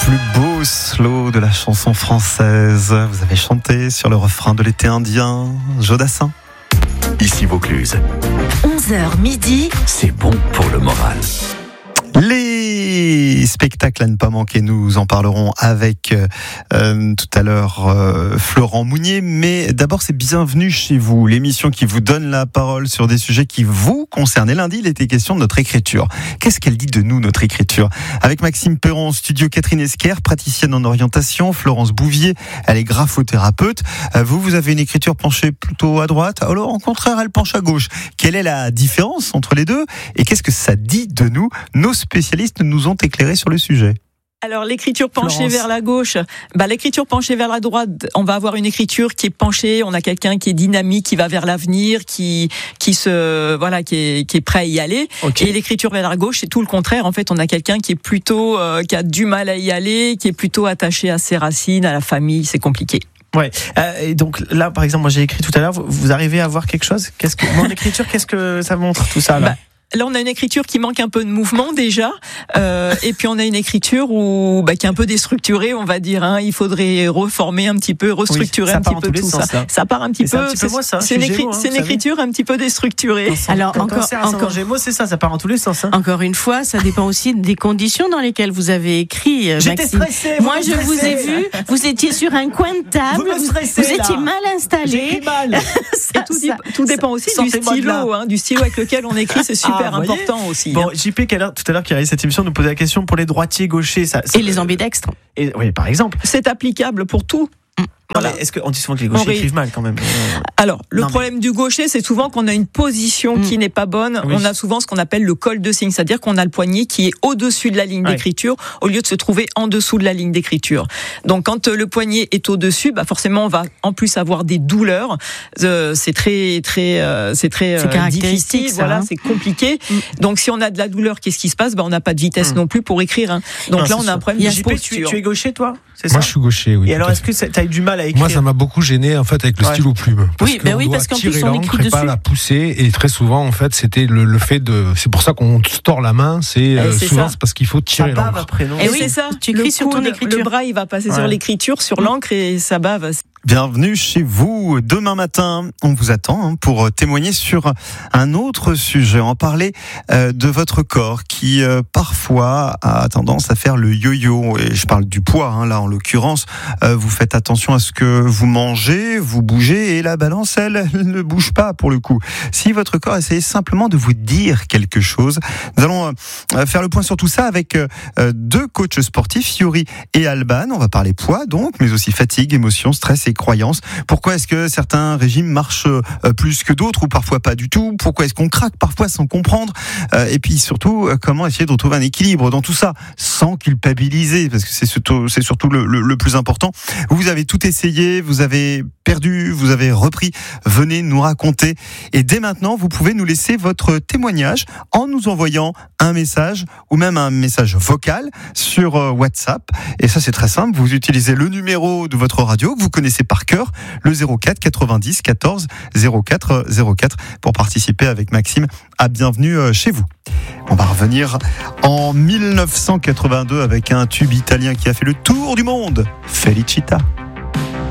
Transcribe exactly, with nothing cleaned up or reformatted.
plus beau slow de la chanson française. Vous avez chanté sur le refrain de l'été indien, Jodassin. Ici Vaucluse. onze heures midi. C'est bon pour le moral. Les spectacles à ne pas manquer, nous en parlerons avec euh, tout à l'heure euh, Florent Mounier. Mais d'abord, c'est Bienvenue chez vous, l'émission qui vous donne la parole sur des sujets qui vous concernent. Et lundi, il était question de notre écriture. Qu'est-ce qu'elle dit de nous, notre écriture ? Avec Maxime Perron en studio, Catherine Esquer, praticienne en orientation, Florence Bouvier, elle est graphothérapeute. Euh, vous, vous avez une écriture penchée plutôt à droite. Alors, au contraire, elle penche à gauche. Quelle est la différence entre les deux ? Et qu'est-ce que ça dit de nous ? Nos spécialistes nous ont éclairés sur le sujet. Alors l'écriture penchée Florence. vers la gauche, bah l'écriture penchée vers la droite, on va avoir une écriture qui est penchée, on a quelqu'un qui est dynamique, qui va vers l'avenir, qui qui se voilà, qui est qui est prêt à y aller. Okay. Et l'écriture vers la gauche, c'est tout le contraire. En fait, on a quelqu'un qui est plutôt euh, qui a du mal à y aller, qui est plutôt attaché à ses racines, à la famille, c'est compliqué. Ouais. Euh, et donc là, par exemple, moi j'ai écrit tout à l'heure. Vous, vous arrivez à voir quelque chose ? Qu'est-ce que mon écriture, qu'est-ce que ça montre tout ça là ? Bah, Là, on a une écriture qui manque un peu de mouvement déjà, euh, et puis on a une écriture où, bah, qui est un peu déstructurée, on va dire. Hein. Il faudrait reformer un petit peu, restructurer oui, un petit peu tout ça. Là. Ça part un petit et peu. C'est, un petit peu moi, ça, c'est une, écri- Gémeaux, hein, c'est une écriture un petit peu déstructurée. Alors quand encore, on encore Gémeaux, c'est ça, ça part en tous les sens. Hein. Encore une fois, ça dépend aussi des conditions dans lesquelles vous avez écrit. J'étais Maxime. stressé. Moi, je vous ai vu. Vous étiez sur un coin de table. Vous, vous, stressez, vous étiez mal installé. J'ai mal. ça, et tout, ça, tout dépend aussi du stylo, hein, du stylo avec lequel on écrit. C'est super ah, important aussi. Bon, J P, tout à l'heure, qui a réalisé cette émission, nous posait la question pour les droitiers, gauchers. Ça, et les ambidextres. Et, oui, par exemple. C'est applicable pour tout. Voilà. Est-ce qu'on dit souvent que les gauchers ré... écrivent mal quand même ? Alors, le non, problème mais... du gaucher, c'est souvent qu'on a une position mmh. qui n'est pas bonne. Oui. On a souvent ce qu'on appelle le col de signe, c'est-à-dire qu'on a le poignet qui est au-dessus de la ligne ouais. d'écriture au lieu de se trouver en dessous de la ligne d'écriture. Donc, quand le poignet est au-dessus, bah forcément, on va en plus avoir des douleurs. Euh, c'est très, très, euh, c'est très c'est euh, difficile. Ça, voilà, hein. c'est compliqué. Mmh. Donc, si on a de la douleur, qu'est-ce qui se passe ? Bah, on n'a pas de vitesse mmh. non plus pour écrire. Hein. Donc non, là, on a un problème de posture. Tu, tu es gaucher, toi ? C'est ça ? Moi, je suis gaucher, oui. Et alors, est-ce que tu as eu du mal à écrire ? Moi, ça m'a beaucoup gêné en fait avec le ouais. stylo plume. Parce oui, ben oui, parce qu'en plus on écrit dessus. Pas la pousser et très souvent en fait c'était le, le fait de. C'est pour ça qu'on se tord la main. C'est, euh, c'est souvent ça. C'est parce qu'il faut tirer ça l'encre. Après, non et oui, c'est ça. Tu écris sur ton écriture. Le bras, il va passer ouais. sur l'écriture, sur l'encre et ça bave. Bienvenue chez vous. Demain matin, on vous attend pour témoigner sur un autre sujet, en parler de votre corps qui parfois a tendance à faire le yo-yo. Et je parle du poids, hein, là en l'occurrence. Vous faites attention à ce que vous mangez, vous bougez et la balance, elle, elle ne bouge pas pour le coup. Si votre corps essaie simplement de vous dire quelque chose, nous allons faire le point sur tout ça avec deux coachs sportifs, Yuri et Alban. On va parler poids donc, mais aussi fatigue, émotion, stress et croyances. Pourquoi est-ce que certains régimes marchent plus que d'autres ou parfois pas du tout ? Pourquoi est-ce qu'on craque parfois sans comprendre ? Et puis surtout, comment essayer de retrouver un équilibre dans tout ça sans culpabiliser ? Parce que c'est surtout, c'est surtout le, le, le plus important. Vous avez tout essayé, vous avez perdu, vous avez repris. Venez nous raconter. Et dès maintenant, vous pouvez nous laisser votre témoignage en nous envoyant un message ou même un message vocal sur WhatsApp. Et ça, c'est très simple. Vous utilisez le numéro de votre radio que vous connaissez par cœur, le zéro quatre quatre-vingt-dix quatorze zéro quatre zéro quatre pour participer avec Maxime à Bienvenue chez vous. On va revenir en dix-neuf cent quatre-vingt-deux avec un tube italien qui a fait le tour du monde, Felicita.